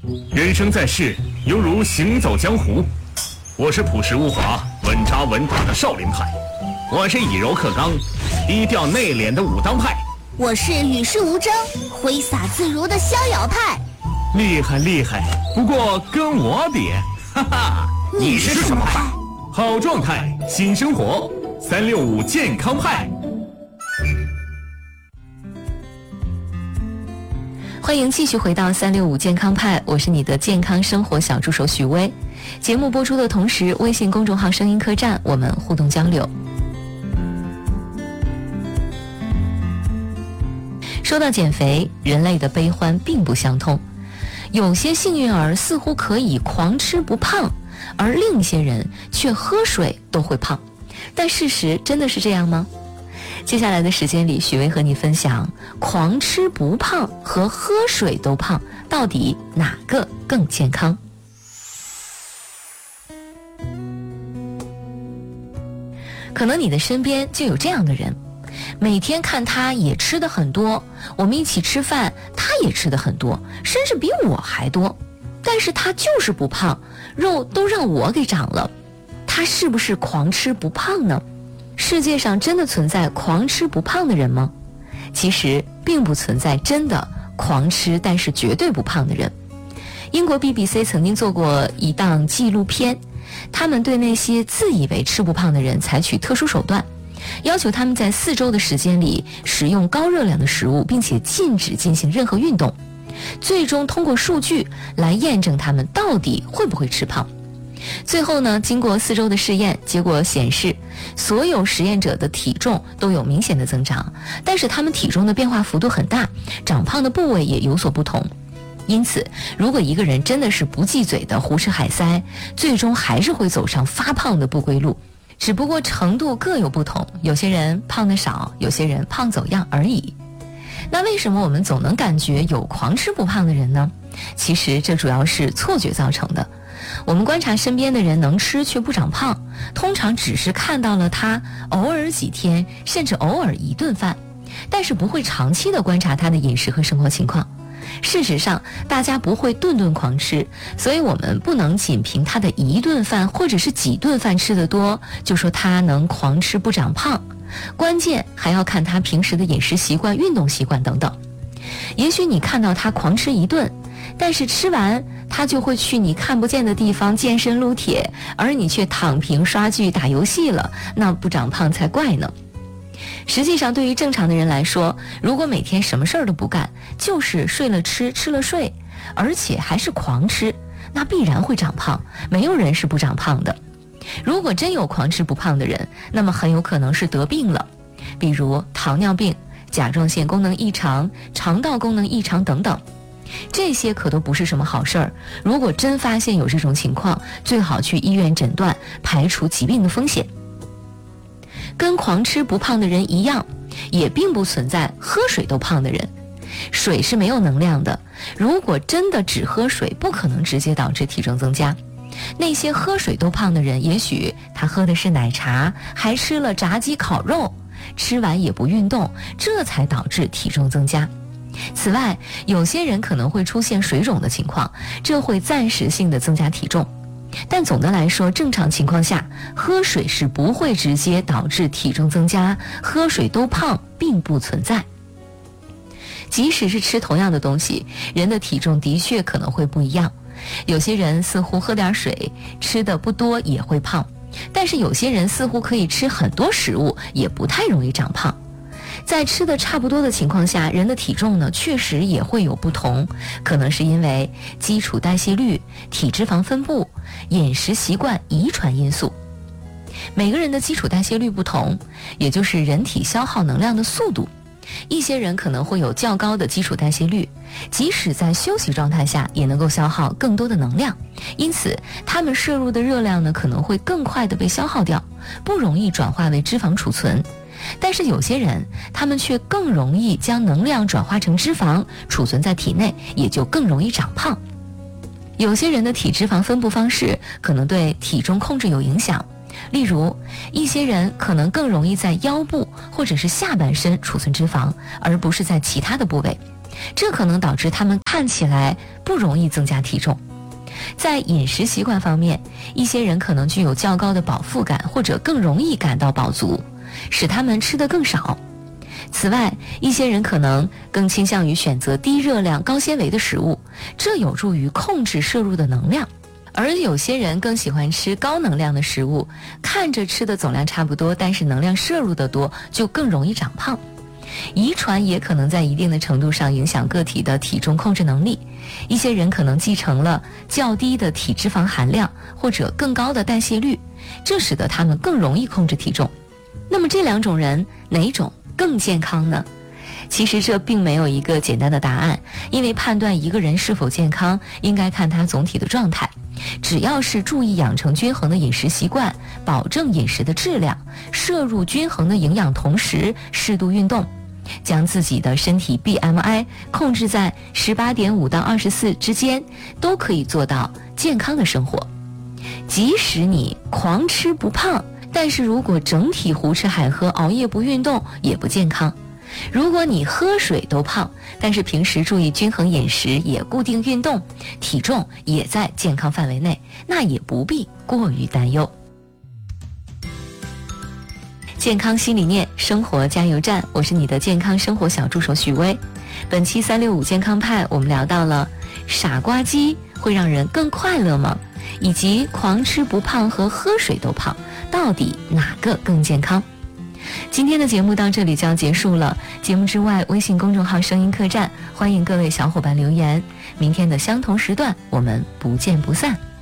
人生在世，犹如行走江湖。我是朴实无华、稳扎稳打的少林派，我是以柔克刚、低调内敛的武当派， 我是与世无争、挥洒自如的逍遥派。 厉害厉害，不过跟我比，哈哈， 你是什么派？ 好状态，新生活，365健康派。 欢迎继续回到365健康派，我是你的健康生活小助手许巍。节目播出的同时，微信公众号声音客栈我们互动交流。说到减肥，人类的悲欢并不相通，有些幸运儿似乎可以狂吃不胖，而另一些人却喝水都会胖，但事实真的是这样吗？接下来的时间里，许巍和你分享狂吃不胖和喝水都胖到底哪个更健康。可能你的身边就有这样的人，每天看他也吃得很多，我们一起吃饭他也吃得很多，甚至比我还多，但是他就是不胖，肉都让我给长了。他是不是狂吃不胖呢？世界上真的存在狂吃不胖的人吗？其实并不存在真的狂吃但是绝对不胖的人。英国 BBC 曾经做过一档纪录片，他们对那些自以为吃不胖的人采取特殊手段，要求他们在4周的时间里食用高热量的食物，并且禁止进行任何运动，最终通过数据来验证他们到底会不会吃胖。最后呢，经过4周的试验，结果显示所有实验者的体重都有明显的增长，但是他们体重的变化幅度很大，长胖的部位也有所不同。因此如果一个人真的是不忌嘴的胡吃海塞，最终还是会走上发胖的不归路，只不过程度各有不同，有些人胖得少，有些人胖走样而已。那为什么我们总能感觉有狂吃不胖的人呢？其实这主要是错觉造成的。我们观察身边的人能吃却不长胖，通常只是看到了他偶尔几天甚至偶尔一顿饭，但是不会长期的观察他的饮食和生活情况。事实上大家不会顿顿狂吃，所以我们不能仅凭他的一顿饭或者是几顿饭吃得多就说他能狂吃不长胖，关键还要看他平时的饮食习惯、运动习惯等等。也许你看到他狂吃一顿，但是吃完他就会去你看不见的地方健身撸铁，而你却躺平刷剧打游戏了，那不长胖才怪呢。实际上对于正常的人来说，如果每天什么事儿都不干，就是睡了吃，吃了睡，而且还是狂吃，那必然会长胖，没有人是不长胖的。如果真有狂吃不胖的人，那么很有可能是得病了，比如糖尿病、甲状腺功能异常、肠道功能异常等等。这些可都不是什么好事儿，如果真发现有这种情况，最好去医院诊断，排除疾病的风险。跟狂吃不胖的人一样，也并不存在喝水都胖的人。水是没有能量的，如果真的只喝水，不可能直接导致体重增加。那些喝水都胖的人，也许他喝的是奶茶，还吃了炸鸡烤肉，吃完也不运动，这才导致体重增加。此外，有些人可能会出现水肿的情况，这会暂时性的增加体重。但总的来说，正常情况下，喝水是不会直接导致体重增加，喝水都胖并不存在。即使是吃同样的东西，人的体重的确可能会不一样。有些人似乎喝点水，吃的不多也会胖，但是有些人似乎可以吃很多食物，也不太容易长胖。在吃的差不多的情况下，人的体重呢确实也会有不同，可能是因为基础代谢率、体脂肪分布、饮食习惯、遗传因素。每个人的基础代谢率不同，也就是人体消耗能量的速度。一些人可能会有较高的基础代谢率，即使在休息状态下也能够消耗更多的能量，因此他们摄入的热量呢可能会更快的被消耗掉，不容易转化为脂肪储存。但是有些人，他们却更容易将能量转化成脂肪储存在体内，也就更容易长胖。有些人的体脂肪分布方式可能对体重控制有影响，例如一些人可能更容易在腰部或者是下半身储存脂肪，而不是在其他的部位， 这可能导致他们看起来不容易增加体重。在饮食习惯方面，一些人可能具有较高的饱腹感，或者更容易感到饱足，使他们吃得更少。此外，一些人可能更倾向于选择低热量、高纤维的食物，这有助于控制摄入的能量。而有些人更喜欢吃高能量的食物，看着吃的总量差不多，但是能量摄入的多，就更容易长胖。遗传也可能在一定的程度上影响个体的体重控制能力，一些人可能继承了较低的体脂肪含量或者更高的代谢率，这使得他们更容易控制体重。那么这两种人哪种更健康呢？其实这并没有一个简单的答案，因为判断一个人是否健康，应该看他总体的状态。只要是注意养成均衡的饮食习惯，保证饮食的质量，摄入均衡的营养，同时适度运动，将自己的身体 BMI 控制在18.5到24之间，都可以做到健康的生活。即使你狂吃不胖，但是如果整体胡吃海喝、熬夜不运动，也不健康。如果你喝水都胖，但是平时注意均衡饮食，也固定运动，体重也在健康范围内，那也不必过于担忧。健康新理念，生活加油站，我是你的健康生活小助手许巍。本期365健康派，我们聊到了傻瓜鸡会让人更快乐吗？以及狂吃不胖和喝水都胖，到底哪个更健康？今天的节目到这里就要结束了。节目之外，微信公众号声音客栈，欢迎各位小伙伴留言。明天的相同时段，我们不见不散。